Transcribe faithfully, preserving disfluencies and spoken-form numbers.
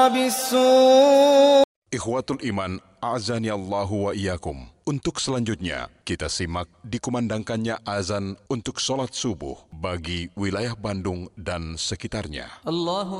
بالسوء. Ikhwatul iman, a'azani Allahu wa iyyakum. Untuk selanjutnya, kita simak dikumandangkannya azan untuk sholat subuh bagi wilayah Bandung dan sekitarnya. Allah